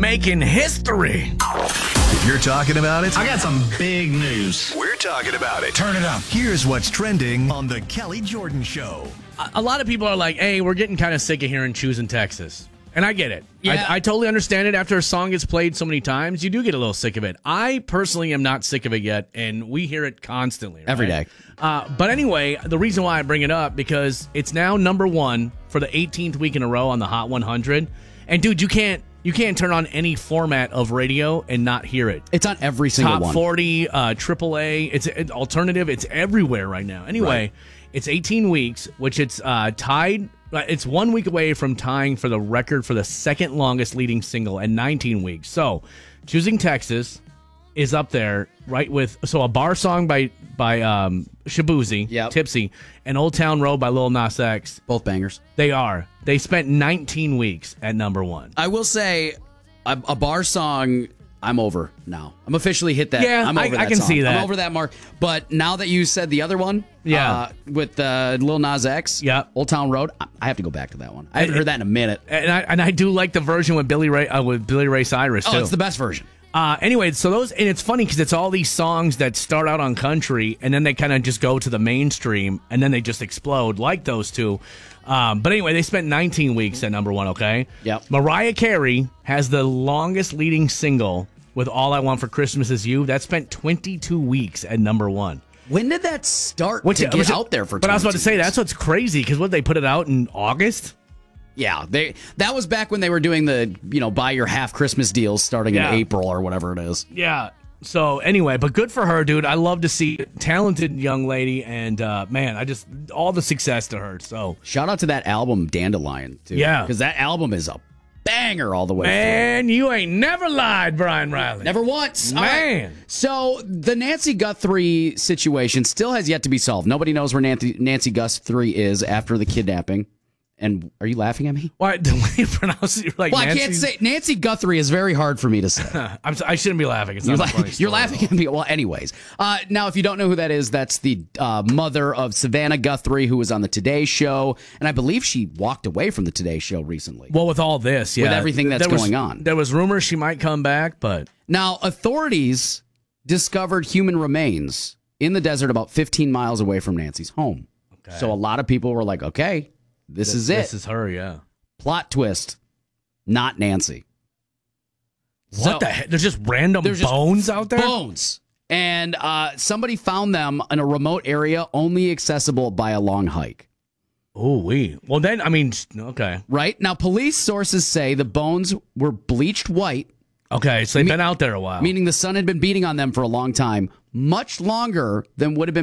making history. If you're talking about it, I got some big news. we're talking about it. Turn it up. Here's what's trending on the Kelly Jordan Show. A lot of people are like, hey, we're getting kind of sick of hearing Choosing Texas. And I get it. Yeah. I totally understand it. After a song gets played so many times, you do get a little sick of it. I personally am not sick of it yet, and we hear it constantly. Right? Every day. But anyway, the reason why I bring it up, because it's now number one for the 18th week in a row on the Hot 100. And, dude, you can't turn on any format of radio and not hear it. It's on every single Top one. 40, AAA, it's alternative. It's everywhere right now. Anyway, It's 18 weeks, which it's tied. It's 1 week away from tying for the record for the second longest leading single at 19 weeks. So, Choosing Texas is up there, right with a bar song by Shabuzi, Yep. Tipsy, and Old Town Road by Lil Nas X. Both bangers. They are. They spent 19 weeks at number one. I will say, a bar song, I'm over now. I'm officially hit that. Yeah, I'm over I that can song. see that. I'm over that mark. But now that you said the other one, Yeah. with Lil Nas X, Yeah. Old Town Road, I have to go back to that one. I haven't heard that in a minute. And I do like the version with Billy Ray Cyrus too. Oh, it's the best version. Anyway, so those, and it's funny because it's all these songs that start out on country and then they kind of just go to the mainstream and then they just explode like those two. But anyway, they spent 19 weeks at number one, okay? Yep. Mariah Carey has the longest leading single with All I Want for Christmas Is You. That spent 22 weeks at number one. When did that start to get out there for? But I was about to say, 22 that's what's crazy because what, they put it out in August? Yeah, that was back when they were doing the buy your half Christmas deals starting in April or whatever it is. Yeah. So anyway, but good for her, dude. I love to see talented young lady, and man, I just all the success to her. So Shout out to that album Dandelion too. Yeah. because that album is a banger all the way. man, you ain't never lied, Brian Riley. through. Never once, All Man. So the Nancy Guthrie situation still has yet to be solved. Nobody knows where Nancy Guthrie is after the kidnapping. And are you laughing at me? Why the way you pronounce it? You're like Well, I Nancy? can't say Nancy Guthrie is very hard for me to say. I shouldn't be laughing. It's not a funny story You're laughing at me. Well, anyways. Now, if you don't know who that is, that's the mother of Savannah Guthrie, who was on the Today Show. And I believe she walked away from the Today Show recently. Well, with all this, yeah. With everything that's There was- going on. There was rumors she might come back, but Now, authorities discovered human remains in the desert about 15 miles away from Nancy's home. Okay. So a lot of people were like, okay, this is it. This is her, yeah. Plot twist, not Nancy. What the heck? There's just random bones out there? Bones. And somebody found them in a remote area only accessible by a long hike. Oh, well, then, I mean, okay. Right? Now, police sources say the bones were bleached white. Okay, so they've been out there a while. Meaning the sun had been beating on them for a long time, much longer than would have been